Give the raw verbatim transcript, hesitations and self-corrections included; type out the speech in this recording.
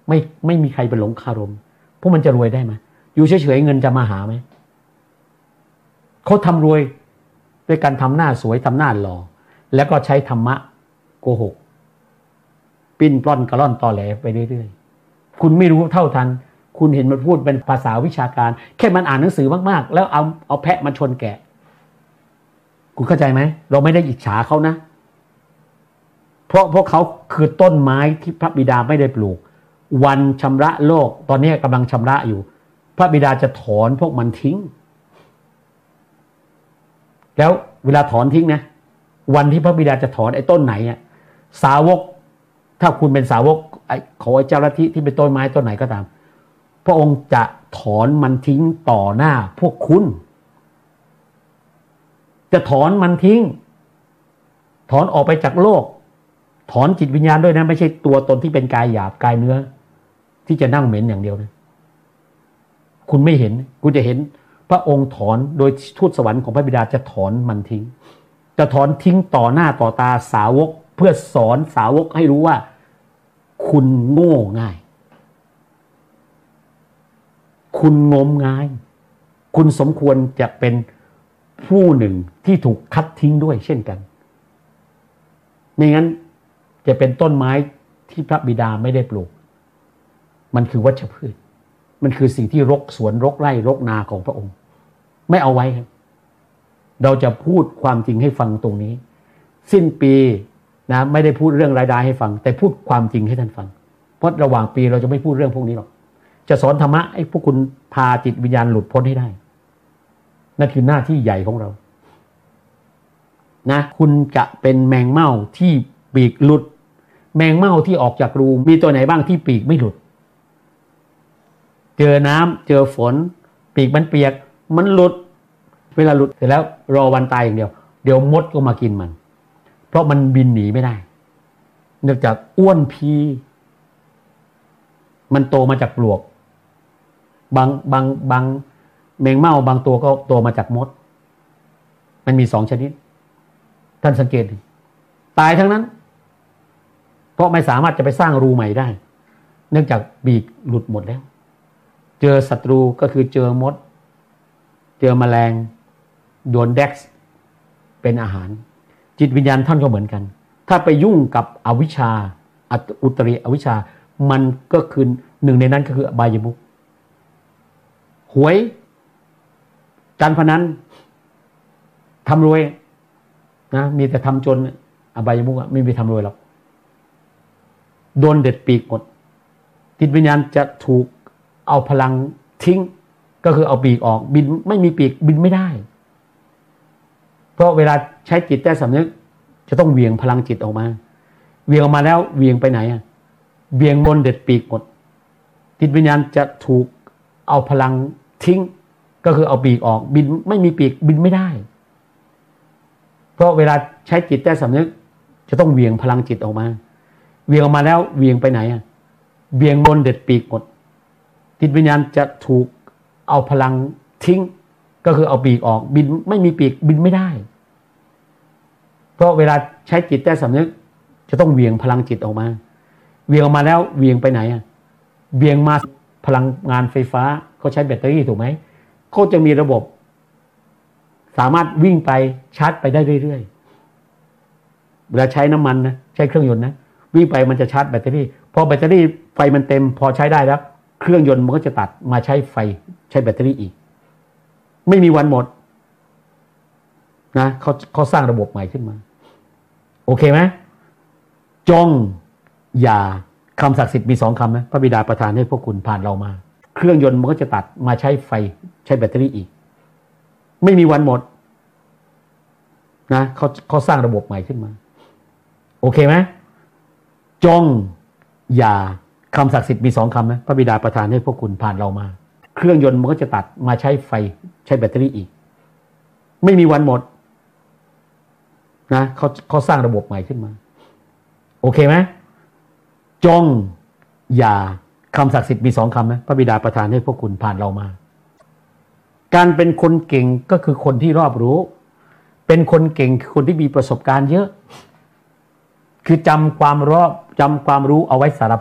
ไม่ไม่มีใครไปหลงคารมพวกมันจะรวยได้ไหมอยู่เฉยๆเงินจะมาหาไหมเขาทำรวยด้วยการทำหน้าสวยทำหน้าหล่อแล้วก็ใช้ธรรมะโกหกปิ้นปล้อนกระล่อนตอแหลไปเรื่อยๆคุณไม่รู้เท่าทันคุณเห็นมันพูดเป็นภาษาวิชาการแค่มันอ่านหนังสือมากๆแล้วเอาเอาแพะมาชนแกะคุณเข้าใจไหมเราไม่ได้อิจฉาเขานะเพราะพวกเขาคือต้นไม้ที่พระบิดาไม่ได้ปลูกวันชำระโลกตอนนี้กำลังชำระอยู่พระบิดาจะถอนพวกมันทิ้งแล้วเวลาถอนทิ้งนะวันที่พระบิดาจะถอนไอ้ต้นไหนอ่ะสาวกถ้าคุณเป็นสาวกไอ้ของไอ้เจ้าลัทธิที่เป็นต้นไม้ต้นไหนก็ตามพระองค์จะถอนมันทิ้งต่อหน้าพวกคุณจะถอนมันทิ้งถอนออกไปจากโลกถอนจิตวิญญาณด้วยนะไม่ใช่ตัวตนที่เป็นกายหยาบกายเนื้อที่จะนั่งเหม็นอย่างเดียวนะคุณไม่เห็นคุณจะเห็นพระองค์ถอนโดยทูตสวรรค์ของพระบิดาจะถอนมันทิ้งจะถอนทิ้งต่อหน้าต่อตาสาวกเพื่อสอนสาวกให้รู้ว่าคุณโง่ง่ายคุณงมงายคุณสมควรจะเป็นผู้หนึ่งที่ถูกคัดทิ้งด้วยเช่นกันไม่งั้นจะเป็นต้นไม้ที่พระบิดาไม่ได้ปลูกมันคือวัชพืชมันคือสิ่งที่รกสวนรกไร่รกนาของพระองค์ไม่เอาไว้ครับเราจะพูดความจริงให้ฟังตรงนี้สิ้นปีนะไม่ได้พูดเรื่องรายได้ให้ฟังแต่พูดความจริงให้ท่านฟังเพราะระหว่างปีเราจะไม่พูดเรื่องพวกนี้หรอกจะสอนธรรมะให้พวกคุณพาจิตวิญญาณหลุดพ้นให้ได้นั่นคือหน้าที่ใหญ่ของเรานะคุณจะเป็นแมงเม่าที่ปีกหลุดแมงเม่าที่ออกจากรูมีตัวไหนบ้างที่ปีกไม่หลุดเจอน้ำเจอฝนปีกมันเปียกมันหลุดเวลาหลุดเสร็จแล้วรอวันตายอย่างเดียวเดี๋ยวมดก็มากินมันเพราะมันบินหนีไม่ได้เนื่องจากอ้วนพีมันโตมาจากปลวกบางบางบางแมงเม่าบางตัวก็โตมาจากมดมันมีสองชนิดท่านสังเกตตายทั้งนั้นเพราะไม่สามารถจะไปสร้างรูใหม่ได้เนื่องจากปีกหลุดหมดแล้วเจอศัตรูก็คือเจอมดเจอแมลงโดนแดกซ์เป็นอาหารจิตวิญญาณท่านก็เหมือนกันถ้าไปยุ่งกับอวิชชาอุตริอวิชชามันก็คือหนึ่งในนั้นก็คืออบายมุขหวยการพนันทำรวยนะมีแต่ทำจนอบายมุขไม่มีทำรวยหรอกโดนเด็ดปีกหมดจิตวิญญาณจะถูกเอาพลังทิ้งก็คือเอาปีกออกบินไม่มีปีกบินไม่ได้เพราะเวลาใช้จิตใต้สำนึกจะต้องเหวี่ยงพลังจิตออกมาเหวี่ยงออกมาแล้วเหวี่ยงไปไหนอ่ะเหวี่ยงโดนเด็ดปีกหมดจิตวิญญาณจะถูกเอาพลังทิ้งก็คือเอาปีกออกบินไม่มีปีกบินไม่ได้เพราะเวลาใช้จิตใต้สำนึกจะต้องเหวี่ยงพลังจิตออกมาเหวี่ยงออกมาแล้วเหวี่ยงไปไหนอ่ะเหวี่ยงโดนเด็ดปีกหมดจิตวิญญาณจะถูกเอาพลังทิ้งก็คือเอาปีกออกบินไม่มีปีกบินไม่ได้เพราะเวลาใช้จิตใต้สำนึกจะต้องเหวี่ยงพลังจิตออกมาเหวี่ยงออกมาแล้วเหวี่ยงไปไหนอ่ะเหวี่ยงมาพลังงานไฟฟ้าเขาใช้แบตเตอรี่ถูกไหมเขาจะมีระบบสามารถวิ่งไปชาร์จไปได้เรื่อยๆเวลาใช้น้ำมันนะใช้เครื่องยนต์นะวิ่งไปมันจะชาร์จแบตเตอรี่พอแบตเตอรี่ไฟมันเต็มพอใช้ได้แล้วเครื่องยนต์มันก็จะตัดมาใช้ไฟใช้แบตเตอรี่อีกไม่มีวันหมดนะเขาเขาสร้างระบบใหม่ขึ้นมาโอเคไหมจงอย่าคำศักดิ์สิทธิ์มีสองคำนะพระบิดาประทานให้พวกคุณผ่านเรามาเครื่องยนต์มันก็จะตัดมาใช้ไฟใช้แบตเตอรี่อีกไม่มีวันหมดนะเขาเขาสร้างระบบใหม่ขึ้นมาโอเคไหมจงอย่าคำศักดิ์สิทธิ์มีสองคำนะพระบิดาประทานให้พวกคุณผ่านเรามาเครื่องยนต์มันก็จะตัดมาใช้ไฟใช้แบตเตอรี่อีกไม่มีวันหมดนะเขาเขาสร้างระบบใหม่ขึ้นมาโอเคไหมจงอย่าคำศักดิ์สิทธิ์มีสองคำนะพระบิดาประทานให้พวกคุณผ่านเรามาการเป็นคนเก่งก็คือคนที่รอบรู้เป็นคนเก่งคือคนที่มีประสบการณ์เยอะคือจำความรอบจำความรู้เอาไว้สาร